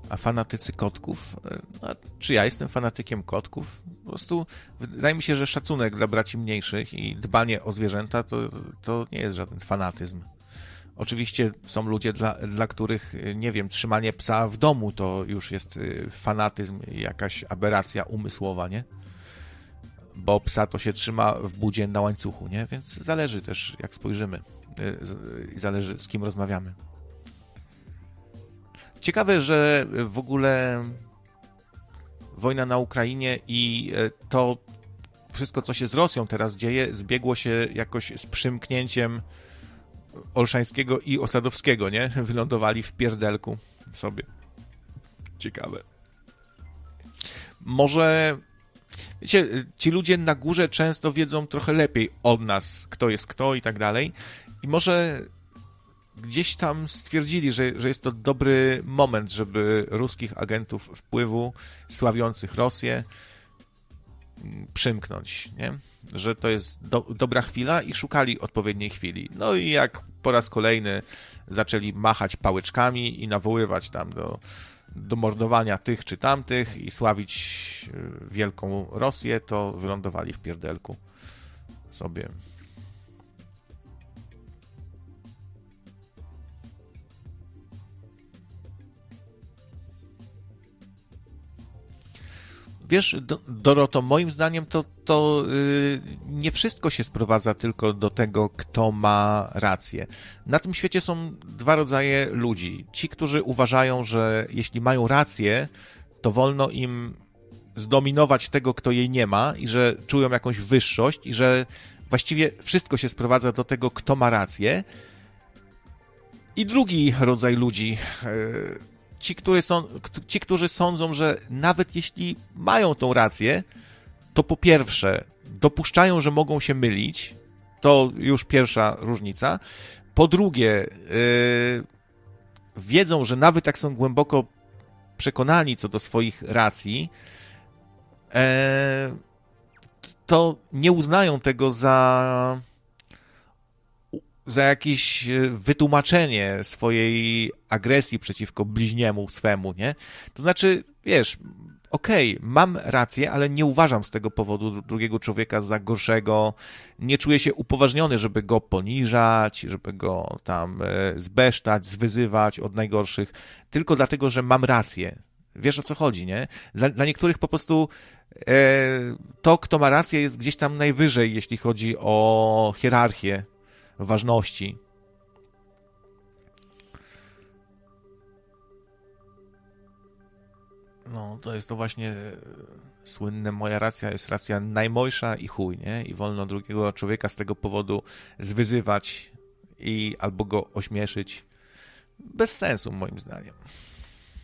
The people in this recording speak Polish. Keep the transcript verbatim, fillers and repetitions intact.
A fanatycy kotków? A czy ja jestem fanatykiem kotków? Po prostu wydaje mi się, że szacunek dla braci mniejszych i dbanie o zwierzęta to, to nie jest żaden fanatyzm. Oczywiście są ludzie, dla, dla których, nie wiem, trzymanie psa w domu to już jest fanatyzm, jakaś aberracja umysłowa, nie? Bo psa to się trzyma w budzie na łańcuchu, nie? Więc zależy też, jak spojrzymy i zależy, z kim rozmawiamy. Ciekawe, że w ogóle wojna na Ukrainie i to wszystko, co się z Rosją teraz dzieje, zbiegło się jakoś z przymknięciem Olszańskiego i Osadowskiego, nie? Wylądowali w pierdelku sobie. Ciekawe. Może, wiecie, ci ludzie na górze często wiedzą trochę lepiej od nas, kto jest kto i tak dalej. I może gdzieś tam stwierdzili, że, że jest to dobry moment, żeby ruskich agentów wpływu, sławiących Rosję, przymknąć, nie? Że to jest do, dobra chwila i szukali odpowiedniej chwili. No i jak po raz kolejny zaczęli machać pałeczkami i nawoływać tam do, do mordowania tych czy tamtych i sławić wielką Rosję, to wylądowali w pierdelku sobie. Wiesz, Doroto, moim zdaniem to, to yy, nie wszystko się sprowadza tylko do tego, kto ma rację. Na tym świecie są dwa rodzaje ludzi. Ci, którzy uważają, że jeśli mają rację, to wolno im zdominować tego, kto jej nie ma i że czują jakąś wyższość i że właściwie wszystko się sprowadza do tego, kto ma rację. I drugi rodzaj ludzi... Yy, Ci, którzy są, ci, którzy sądzą, że nawet jeśli mają tą rację, to po pierwsze dopuszczają, że mogą się mylić, to już pierwsza różnica. Po drugie, yy, wiedzą, że nawet jak są głęboko przekonani co do swoich racji, yy, to nie uznają tego za... za jakieś wytłumaczenie swojej agresji przeciwko bliźniemu swemu, nie? To znaczy, wiesz, okej, okay, mam rację, ale nie uważam z tego powodu drugiego człowieka za gorszego, nie czuję się upoważniony, żeby go poniżać, żeby go tam zbesztać, zwyzywać od najgorszych, tylko dlatego, że mam rację. Wiesz, o co chodzi, nie? Dla, dla niektórych po prostu e, to, kto ma rację, jest gdzieś tam najwyżej, jeśli chodzi o hierarchię ważności. No, to jest to właśnie słynne moja racja jest racja najmojsza i chuj, nie? I wolno drugiego człowieka z tego powodu zwyzywać i albo go ośmieszyć. Bez sensu, moim zdaniem.